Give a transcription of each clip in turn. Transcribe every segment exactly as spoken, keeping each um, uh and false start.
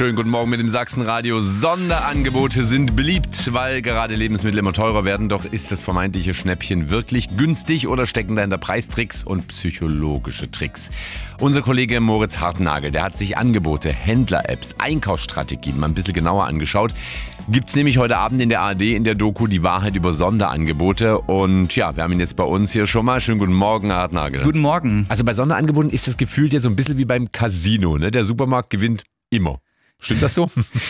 Schönen guten Morgen mit dem Sachsenradio. Sonderangebote sind beliebt, weil gerade Lebensmittel immer teurer werden. Doch ist das vermeintliche Schnäppchen wirklich günstig oder stecken dahinter Preistricks und psychologische Tricks? Unser Kollege Moritz Hartnagel, der hat sich Angebote, Händler-Apps, Einkaufsstrategien mal ein bisschen genauer angeschaut. Gibt's nämlich heute Abend in der A R D in der Doku Die Wahrheit über Sonderangebote. Und ja, wir haben ihn jetzt bei uns hier schon mal. Schönen guten Morgen, Herr Hartnagel. Guten Morgen. Also bei Sonderangeboten ist das Gefühl ja so ein bisschen wie beim Casino, ne? Der Supermarkt gewinnt immer. Stimmt das so?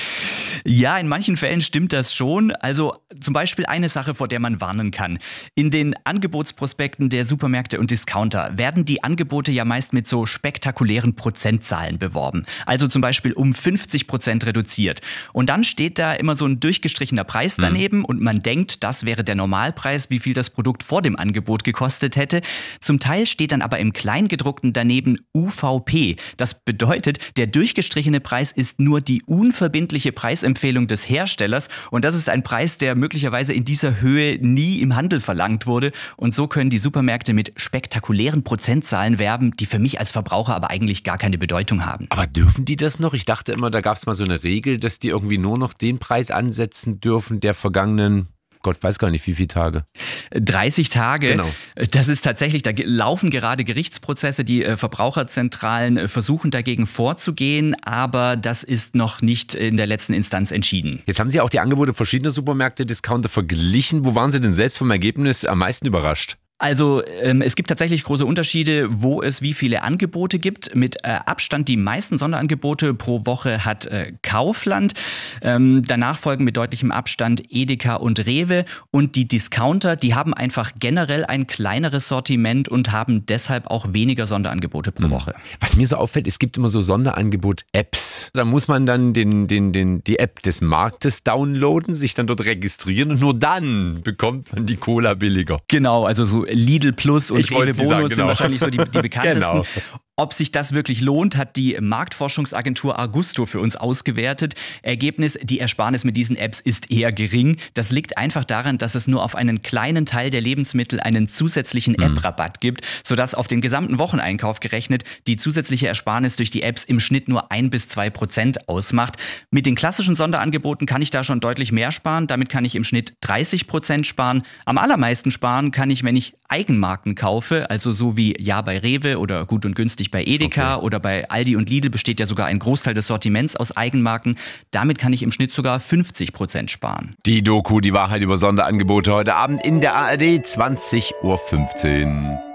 Ja, in manchen Fällen stimmt das schon. Also zum Beispiel eine Sache, vor der man warnen kann. In den Angebotsprospekten der Supermärkte und Discounter werden die Angebote ja meist mit so spektakulären Prozentzahlen beworben. Also zum Beispiel um fünfzig Prozent reduziert. Und dann steht da immer so ein durchgestrichener Preis daneben mhm. und man denkt, das wäre der Normalpreis, wie viel das Produkt vor dem Angebot gekostet hätte. Zum Teil steht dann aber im Kleingedruckten daneben U V P. Das bedeutet, der durchgestrichene Preis ist nur die unverbindliche Preisempfehlung des Herstellers und das ist ein Preis, der möglicherweise in dieser Höhe nie im Handel verlangt wurde und so können die Supermärkte mit spektakulären Prozentzahlen werben, die für mich als Verbraucher aber eigentlich gar keine Bedeutung haben. Aber dürfen die das noch? Ich dachte immer, da gab es mal so eine Regel, dass die irgendwie nur noch den Preis ansetzen dürfen der vergangenen... Gott weiß gar nicht, wie viele Tage. dreißig Tage. Genau. Das ist tatsächlich, da laufen gerade Gerichtsprozesse, die Verbraucherzentralen versuchen dagegen vorzugehen, aber das ist noch nicht in der letzten Instanz entschieden. Jetzt haben Sie auch die Angebote verschiedener Supermärkte, Discounter verglichen. Wo waren Sie denn selbst vom Ergebnis am meisten überrascht? Also ähm, es gibt tatsächlich große Unterschiede, wo es wie viele Angebote gibt. Mit äh, Abstand die meisten Sonderangebote pro Woche hat äh, Kaufland. Ähm, danach folgen mit deutlichem Abstand Edeka und Rewe. Und die Discounter, die haben einfach generell ein kleineres Sortiment und haben deshalb auch weniger Sonderangebote pro Woche. Was mir so auffällt, es gibt immer so Sonderangebot-Apps. Da muss man dann den, den, den, die App des Marktes downloaden, sich dann dort registrieren und nur dann bekommt man die Cola billiger. Genau, also so Lidl Plus und Rewe Bonus sagen, genau. sind wahrscheinlich so die, die bekanntesten. Genau. Ob sich das wirklich lohnt, hat die Marktforschungsagentur Argusto für uns ausgewertet. Ergebnis, die Ersparnis mit diesen Apps ist eher gering. Das liegt einfach daran, dass es nur auf einen kleinen Teil der Lebensmittel einen zusätzlichen mhm. App-Rabatt gibt, sodass auf den gesamten Wocheneinkauf gerechnet die zusätzliche Ersparnis durch die Apps im Schnitt nur ein bis zwei Prozent ausmacht. Mit den klassischen Sonderangeboten kann ich da schon deutlich mehr sparen. Damit kann ich im Schnitt dreißig Prozent sparen. Am allermeisten sparen kann ich, wenn ich Eigenmarken kaufe, also so wie Ja bei Rewe oder Gut und Günstig bei Edeka okay. oder bei Aldi und Lidl besteht ja sogar ein Großteil des Sortiments aus Eigenmarken. Damit kann ich im Schnitt sogar fünfzig Prozent sparen. Die Doku Die Wahrheit über Sonderangebote heute Abend in der A R D zwanzig Uhr fünfzehn.